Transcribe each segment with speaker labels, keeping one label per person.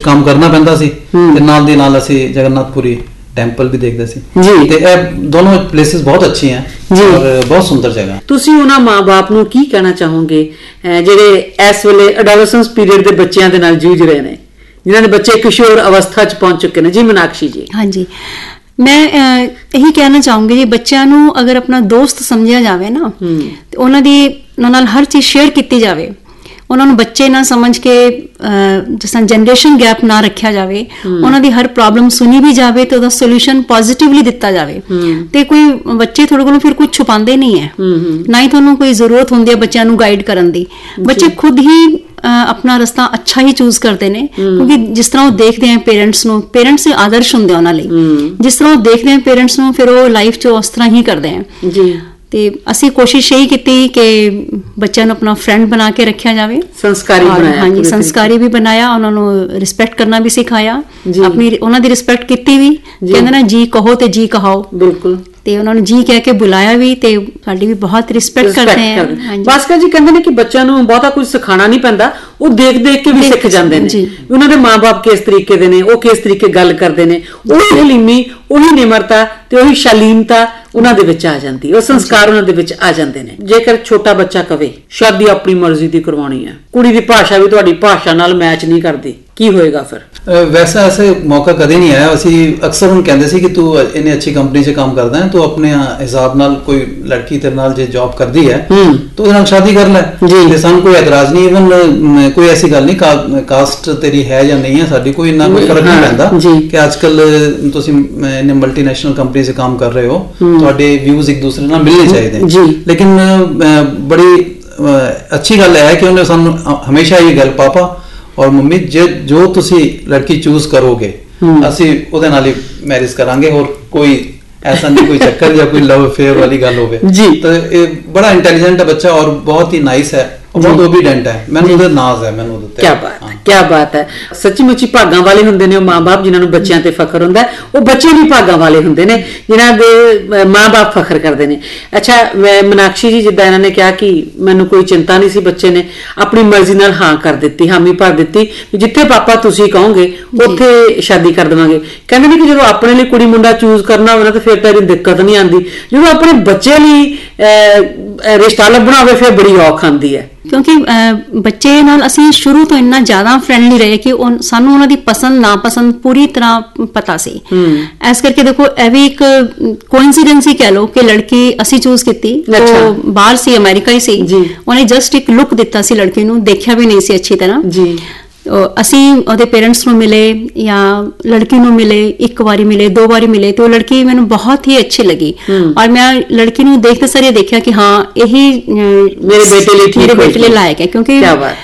Speaker 1: काम करना पैंदा सी ते नाल दी नाल असीं जगन्नाथपुरी टैंपल भी देखते सी जी। ते दोनों प्लेसेस बहुत अच्छी हैं जी और बहुत सुंदर जगह।
Speaker 2: तुसीं उन्हां माँ बाप नूं की कहना चाहोगे ਜਿਹੜੇ ਇਸ ਵੇਲੇ ਐਡੋਲੈਸੈਂਸ ਪੀਰੀਅਡ ਦੇ ਬੱਚਿਆਂ ਦੇ ਨਾਲ ਜੂਝ ਰਹੇ ਨੇ, ਜਿਨ੍ਹਾਂ ਦੇ ਬੱਚੇ ਕਿਸ਼ੋਰ ਅਵਸਥਾ 'ਚ ਪਹੁੰਚ ਚੁੱਕੇ ਨੇ? ਜੀ ਮੀਨਾਕਸ਼ੀ ਜੀ।
Speaker 3: ਹਾਂਜੀ, ਮੈਂ ਇਹੀ ਕਹਿਣਾ ਚਾਹੂੰਗੀ ਜੀ, ਬੱਚਿਆਂ ਨੂੰ ਅਗਰ ਆਪਣਾ ਦੋਸਤ ਸਮਝਿਆ ਜਾਵੇ ਨਾ ਤੇ ਉਹਨਾਂ ਨਾਲ ਹਰ ਚੀਜ਼ ਸ਼ੇਅਰ ਕੀਤੀ ਜਾਵੇ, ਉਹਨਾਂ ਨੂੰ ਬੱਚੇ ਨਾ ਸਮਝ ਕੇ ਜਿਸ ਤਰ੍ਹਾਂ ਜਨਰੇਸ਼ਨ ਗੈਪ ਨਾ ਰੱਖਿਆ ਜਾਵੇ, ਉਹਨਾਂ ਦੀ ਹਰ ਪ੍ਰੋਬਲਮ ਸੁਣੀ ਵੀ ਜਾਵੇ ਤੇ ਉਹਦਾ ਸੋਲੂਸ਼ਨ ਪੋਜ਼ਿਟਿਵਲੀ ਦਿੱਤਾ ਜਾਵੇ। ਤੇ ਕੋਈ ਬੱਚੇ ਤੁਹਾਡੇ ਕੋਲੋਂ ਫਿਰ ਕੁਝ ਛੁਪਾਉਂਦੇ ਨਹੀਂ ਹੈ, ਨਾ ਹੀ ਤੁਹਾਨੂੰ ਕੋਈ ਜ਼ਰੂਰਤ ਹੁੰਦੀ ਹੈ ਬੱਚਿਆਂ ਨੂੰ ਗਾਈਡ ਕਰਨ ਦੀ। ਬੱਚੇ ਖੁਦ ਹੀ ਆਪਣਾ ਰਸਤਾ ਅੱਛਾ ਹੀ ਚੂਜ਼ ਕਰਦੇ ਨੇ, ਕਿਉਂਕਿ ਜਿਸ ਤਰ੍ਹਾਂ ਉਹ ਦੇਖਦੇ ਆ ਪੇਰੈਂਟਸ ਨੂੰ, ਪੇਰੈਂਟਸ ਹੀ ਆਦਰਸ਼ ਹੁੰਦੇ ਉਹਨਾਂ ਲਈ, ਜਿਸ ਤਰ੍ਹਾਂ ਉਹ ਦੇਖਦੇ ਆ ਪੇਰੈਂਟਸ ਨੂੰ ਫਿਰ ਉਹ ਲਾਈਫ 'ਚ ਉਸ ਤਰ੍ਹਾਂ ਹੀ ਕਰਦੇ ਆ ਜੀ। ਤੇ ਅਸੀਂ ਕੋਸ਼ਿਸ਼ ਇਹੀ ਕੀਤੀ ਕਿ ਬੱਚਿਆਂ ਨੂੰ ਆਪਣਾ ਫਰੈਂਡ ਬਣਾ ਕੇ ਰੱਖਿਆ ਜਾਵੇ, ਸੰਸਕਾਰੀ ਬਣਾਇਆ। ਹਾਂਜੀ, ਸੰਸਕਾਰੀ ਵੀ ਬਣਾਇਆ, ਉਹਨਾਂ ਨੂੰ ਰਿਸਪੈਕਟ ਕਰਨਾ ਵੀ ਸਿਖਾਇਆ, ਆਪਣੀ ਉਹਨਾਂ ਦੀ ਰਿਸਪੈਕਟ ਕੀਤੀ ਵੀ। ਕਹਿੰਦੇ ਨਾ ਜੀ ਕਹੋ ਤੇ ਜੀ ਕਹਾਓ, ਬਿਲਕੁਲ। ਤੇ ਉਹਨਾਂ ਨੂੰ ਜੀ ਕਹਿ ਕੇ ਬੁਲਾਇਆ ਵੀ ਤੇ ਸਾਡੀ ਵੀ ਬਹੁਤ ਰਿਸਪੈਕਟ ਕਰਦੇ ਆ।
Speaker 2: ਭਾਸਕਰ ਜੀ ਕਹਿੰਦੇ ਨੇ ਕਿ ਬੱਚਿਆਂ ਨੂੰ ਬਹੁਤਾ ਕੁਝ ਸਿਖਾਉਣਾ ਨਹੀਂ ਪੈਂਦਾ, ਉਹ ਦੇਖ ਦੇਖ ਕੇ ਵੀ ਸਿੱਖ ਜਾਂਦੇ ਨੇ। ਉਹਨਾਂ ਦੇ ਮਾਂ-ਬਾਪ ਕਿਸ ਤਰੀਕੇ ਦੇ ਨੇ, ਉਹ ਕਿਸ ਤਰੀਕੇ ਗੱਲ ਕਰਦੇ ਨੇ, ਉਹੀ ਹਲੀਮੀ, ਉਹੀ ਨਿਮਰਤਾ ਤੇ ਉਹੀ ਸ਼ਾਲੀਨਤਾ ਉਹਨਾਂ ਦੇ ਵਿੱਚ ਆ ਜਾਂਦੀ, ਉਹ ਸੰਸਕਾਰ ਉਹਨਾਂ ਦੇ ਵਿੱਚ ਆ ਜਾਂਦੇ ਨੇ। ਜੇਕਰ ਛੋਟਾ ਬੱਚਾ ਕਵੇ ਸ਼ਾਦੀ ਆਪਣੀ ਮਰਜ਼ੀ ਦੀ ਕਰਵਾਉਣੀ ਹੈ, ਕੁੜੀ ਦੀ ਭਾਸ਼ਾ ਵੀ ਤੁਹਾਡੀ ਭਾਸ਼ਾ ਨਾਲ ਮੈਚ ਨਹੀਂ ਕਰਦੀ, ਕੀ ਹੋਏਗਾ ਫਿਰ?
Speaker 1: वैसा ऐसे मौका कदे नहीं आया। असी अक्सर उन्हें कहते सी कि तू इन्हें अच्छी कंपनी से काम करदा है, तो अपने हिसाब नाल कोई लड़की तेरे नाल जे जॉब करदी है तो उहदे नाल शादी कर लै, ते सानू कोई एतराज नहीं। इवन कोई ऐसी गल नहीं कास्ट तेरी है या नहीं है, साडी कोई इन्ना कोई फर्क नहीं पैंदा कि अजकल तुसीं इन्हें मल्टीनेशनल कंपनी से काम कर रहे हो, तुहाडे व्यूज एक दूसरे नाल मिलने चाहिए। लेकिन बड़ी अच्छी गल है कि उन्हें सानू हमेशा ये गल पापा और मम्मी जो तुसी लड़की चूज करोगे असी उहदे नाल ही मैरिज करांगे, और कोई ऐसा नहीं कोई चक्कर या कोई लव अफेयर वाली गल होवे जी। तो ये बड़ा इंटेलिजेंट है बच्चा और बहुत ही नाइस है, बहुत ओबीडेंट है, मैनू उहदे नाज है, मैनू उहदे।
Speaker 2: क्या बात है, क्या बात है। सच्ची मुच्ची भागां वाले हुंदे ने माँ बाप जिन्हां नूं बच्चियां ते फखर हुंदा है, वो बच्चे भी भागां वाले हुंदे ने जिन्हां दे माँ बाप फखर करदे ने। अच्छा मीनाक्षी जी, जिद्दां इन्हां ने कहा कि मैनू कोई चिंता नहीं सी, बच्चे ने अपनी मर्जी नाल हाँ कर दित्ती, हामी भर दित्ती, जिथे पापा तुसीं कहोगे उत्थे शादी कर देवांगे। कहंदे ने कि जदों अपने लिए कुड़ी मुंडा चूज करना होवे ना तो फिर तां दिक्कत नहीं आंदी, जदों अपने बच्चे लई रिश्ता लभना होवे फिर बड़ी औख आंदी है।
Speaker 3: क्योंकि बच्चे नाल असीं शुरू तो इन्ना ज़्यादा फ्रेंडली रहे कि सानू उन्हां दी पसंद नापसंद पूरी तरह पता सी। इस करके देखो यह भी एक कोइंसिडेंस ही कह लो कि लड़की असीं चूज कीती, तो बाहर सी, अमेरिका ही सी, उन्हें जस्ट एक लुक दिता सी लड़की नूं, देखिया भी नहीं सी अच्छी तरह। ਅਸੀਂ ਉਹਦੇ ਪੇਰੈਂਟਸ ਨੂੰ ਮਿਲੇ ਜਾਂ ਲੜਕੀ ਨੂੰ ਮਿਲੇ, ਇੱਕ ਵਾਰੀ ਮਿਲੇ, ਦੋ ਵਾਰੀ ਮਿਲੇ, ਤੇ ਉਹ ਲੜਕੀ ਮੈਨੂੰ ਬਹੁਤ ਹੀ ਅੱਛੀ ਲੱਗੀ। ਔਰ ਮੈਂ ਲੜਕੀ ਨੂੰ ਦੇਖਦੇ ਸਾਰ ਇਹ ਦੇਖਿਆ ਕਿ ਹਾਂ ਇਹੀ ਮੇਰੇ ਬੇਟੇ ਲਈ ਲਾਇਕ ਹੈ, ਕਿਉਂਕਿ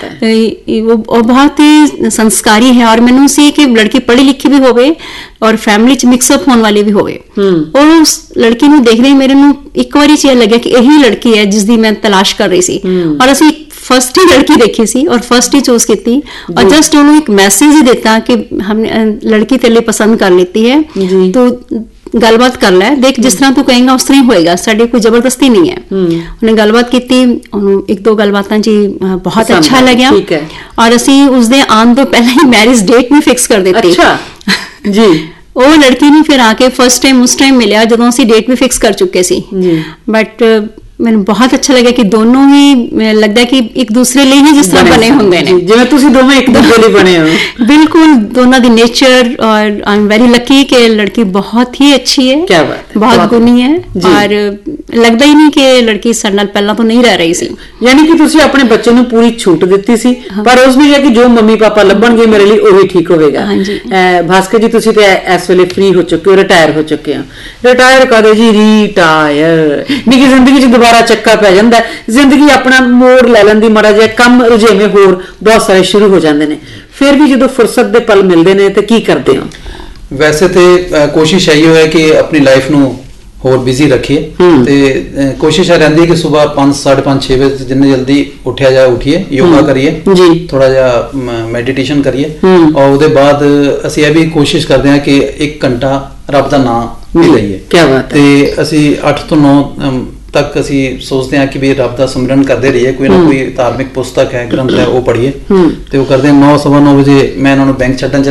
Speaker 3: ਉਹ ਬਹੁਤ ਹੀ ਸੰਸਕਾਰੀ ਹੈ। ਔਰ ਮੈਨੂੰ ਸੀ ਕਿ ਲੜਕੀ ਪੜ੍ਹੀ ਲਿਖੀ ਵੀ ਹੋਵੇ ਔਰ ਫੈਮਿਲੀ ਚ ਮਿਕਸਅਪ ਹੋਣ ਵਾਲੀ ਵੀ ਹੋਵੇ। ਔਰ ਉਸ ਲੜਕੀ ਨੂੰ ਦੇਖਦੇ ਮੇਰੇ ਨੂੰ ਇੱਕ ਵਾਰੀ ਚ ਇਹ ਲੱਗਿਆ ਕਿ ਇਹੀ ਲੜਕੀ ਹੈ ਜਿਸ ਦੀ ਮੈਂ ਤਲਾਸ਼ ਕਰ ਰਹੀ ਸੀ। ਔਰ ਅਸੀਂ फर्स्ट ही लड़की देखी सी और फर्स्ट ही चूज की थी, और जस्ट उन्होंने एक मैसेज ही देता कि हमने लड़की तेरे लिए पसंद कर लेती है, तो गलबात कर लै, देख जिस तरह तू कहेगा उस तरह ही होएगा, साड़ी कोई जबरदस्ती नहीं है। उन्हें गलबात की थी, एक दो गलबातां जी बहुत अच्छा लग्या, और असी उस दे आन तो पहले ही मैरिज डेट भी फिक्स कर देती जी। वो लड़की ने फिर आके फर्स्ट टाइम उस टाइम मिलिया जदों असी डेट भी फिक्स कर चुके सी, बट ਮੈਨੂੰ ਬਹੁਤ ਅੱਛਾ ਲੱਗਿਆ ਕਿ ਦੋਨੋਂ ਹੀ ਲੱਗਦਾ ਕਿ ਇੱਕ ਦੂਸਰੇ ਲਈ ਹੀ ਜਿਸ ਤਰ੍ਹਾਂ ਬਣੇ ਹੁੰਦੇ ਨੇ,
Speaker 2: ਜਿਵੇਂ ਤੁਸੀਂ ਦੋਵੇਂ ਇੱਕ ਦੂਜੇ ਲਈ ਬਣੇ ਹੋ।
Speaker 3: ਬਿਲਕੁਲ, ਦੋਨਾਂ ਦੀ ਨੇਚਰ, ਔਰ ਆਈ ਐਮ ਵੈਰੀ ਲੱਕੀ ਕਿ ਲੜਕੀ ਬਹੁਤ ਹੀ ਅੱਛੀ ਹੈ,
Speaker 2: क्या बात है,
Speaker 3: बहुत गुणी है, और लगता ही नहीं कि लड़की ਸਾਡੇ ਨਾਲ ਪਹਿਲਾਂ ਤੋਂ ਨਹੀਂ ਰਹਿ ਰਹੀ ਸੀ।
Speaker 2: ਯਾਨੀ ਕਿ ਤੁਸੀਂ ਆਪਣੇ ਬੱਚੇ ਨੂੰ ਪੂਰੀ ਛੂਟ ਦਿੱਤੀ ਸੀ, ਪਰ ਉਸ ਨੇ ਕਿਹਾ ਕਿ ਜੋ ਮੰਮੀ ਪਾਪਾ ਲੱਭਣਗੇ ਮੇਰੇ ਲਈ ਉਹੀ ਠੀਕ ਹੋਵੇਗਾ। ਭਾਸਕਰ ਜੀ, ਤੁਸੀਂ ਤੇ ਇਸ ਵੇਲੇ ਫ੍ਰੀ ਹੋ ਚੁੱਕੇ ਹੋ, ਰਿਟਾਇਰ ਹੋ ਚੁੱਕੇ ਹੋ। ਰਿਟਾਇਰ ਕਦੇ ਜੀ, ਰਿਟਾਇਰ ਨਹੀਂ ਕਿ ਜ਼ਿੰਦਗੀ ਚ ਦੁਬਾਰਾ ਚੱਕਾ ਪੈ ਜਾਂਦਾ, ਜ਼ਿੰਦਗੀ ਆਪਣਾ ਮੋੜ ਲੈ ਲੈਂਦੀ, ਮਾੜਾ ਜਿਹਾ ਕੰਮ ਰੁਝੇਵੇਂ ਹੋਰ ਬਹੁਤ ਸਾਰੇ ਸ਼ੁਰੂ ਹੋ ਜਾਂਦੇ ਨੇ, ਫਿਰ ਵੀ ਜਦੋਂ ਫੁਰਸਤ ਦੇ ਪਲ ਮਿਲਦੇ ਨੇ ਤੇ ਕੀ ਕਰਦੇ ਹੋ?
Speaker 1: ਵੈਸੇ ਤੇ ਕੋਸ਼ਿਸ਼ ਇਹੀ ਹੈ ਕਿ ਆਪਣੀ ਲਾਈਫ ਨੂੰ ਹੋਰ ਬਿਜ਼ੀ ਰੱਖੀਏ, ਤੇ ਕੋਸ਼ਿਸ਼ ਇਹ ਰਹਿੰਦੀ ਹੈ ਕਿ ਸਵੇਰ 5, 5:30, 6 ਵਜੇ ਜਿੰਨੇ ਜਲਦੀ ਉੱਠਿਆ ਜਾਏ ਉੱਠੀਏ, ਯੋਗਾ ਕਰੀਏ ਜੀ, ਥੋੜਾ ਜਿਹਾ ਮੈਡੀਟੇਸ਼ਨ ਕਰੀਏ, ਔਰ ਉਹਦੇ ਬਾਅਦ ਅਸੀਂ ਇਹ ਵੀ ਕੋਸ਼ਿਸ਼ ਕਰਦੇ ਹਾਂ ਕਿ 1 ਘੰਟਾ ਰੱਬ ਦਾ ਨਾਮ ਵੀ ਲਈਏ।
Speaker 2: ਕੀ ਬਾਤ ਹੈ।
Speaker 1: ਤੇ ਅਸੀਂ 8 ਤੋਂ 9 तक असी सोचते हैं कि भी रब का सिमरन करते रहिए, कोई ना कोई धार्मिक पुस्तक है, ग्रंथ है, वो पढ़िए, तो वो करते हैं। 9, 9:15 बजे मैं इन्होंने बैंक छड्डन